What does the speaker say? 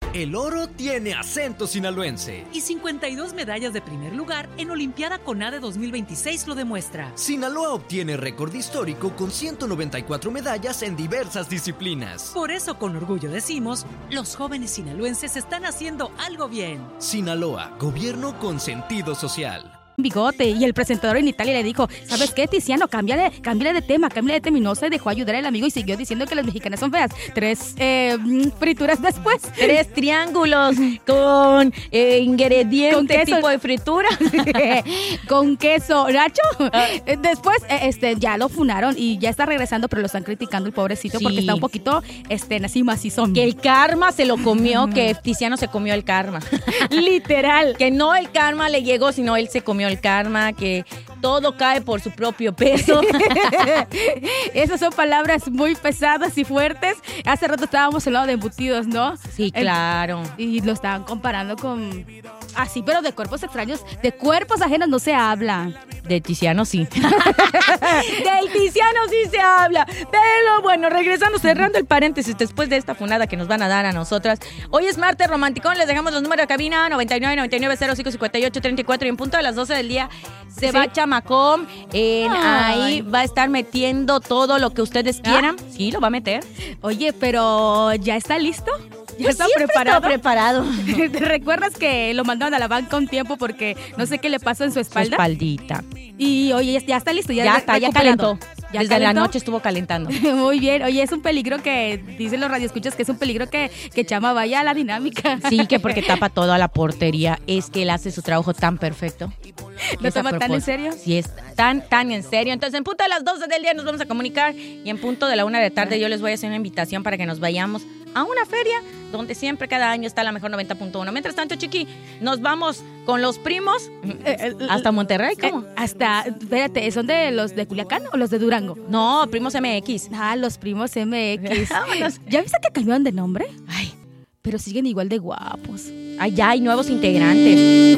El oro tiene acento sinaloense. Y 52 medallas de primer lugar en Olimpiada CONADE 2026 lo demuestra. Sinaloa obtiene récord histórico con 194 medallas en diversas disciplinas. Por eso con orgullo decimos, los jóvenes sinaloenses están haciendo algo bien. Sinaloa, gobierno con sentido social. Bigote, y el presentador en Italia le dijo, ¿sabes qué, Tiziano? Cámbiale de tema, y no se dejó ayudar al amigo y siguió diciendo que las mexicanas son feas. 3 frituras después. 3 triángulos con ingredientes, con queso. Tipo de fritura. Con queso, Nacho. Después, ya lo funaron y ya está regresando, pero lo están criticando el pobrecito, sí, porque está un poquito, así macizón. Que el karma se lo comió, que Tiziano se comió el karma. Literal. Que no el karma le llegó, sino él se comió el karma, que todo cae por su propio peso. Esas son palabras muy pesadas y fuertes. Hace rato estábamos hablando de embutidos, ¿no? Sí, claro. Y lo estaban comparando con... Así, pero de cuerpos extraños, de cuerpos ajenos no se habla. De Tiziano sí. Del Tiziano sí se habla. Pero bueno, regresando, cerrando el paréntesis después de esta funada que nos van a dar a nosotras. Hoy es martes romanticón, les dejamos los números de cabina 99-99-05-58-34 y en punto de las 12 del día se va Chamacom. Ahí va a estar metiendo todo lo que ustedes quieran. Sí, lo va a meter. Oye, pero ¿ya está listo? ¿Ya está preparado? ¿Te recuerdas que lo mandaron a la banca un tiempo porque no sé qué le pasó en su espalda? Su espaldita. Y oye, ya está listo. Ya calentó. ¿Ya Desde la noche estuvo calentando. Muy bien. Oye, es un peligro que, dicen los radioescuchas, que es un peligro que Chama vaya a la dinámica. Sí, que porque tapa toda la portería. Es que él hace su trabajo tan perfecto. ¿Lo toma tan en serio? Sí, es tan en serio. Entonces, en punto de las 12 del día nos vamos a comunicar y en punto de la 1 de la tarde yo les voy a hacer una invitación para que nos vayamos a una feria donde siempre cada año está la mejor 90.1. Mientras tanto, Chiqui, nos vamos con los primos hasta Monterrey. ¿Cómo? Espérate, ¿son de los de Culiacán o los de Durango? No, primos MX. Los primos MX. ¿Ya viste que cambiaron de nombre? Ay, pero siguen igual de guapos. Ay, ya hay nuevos integrantes.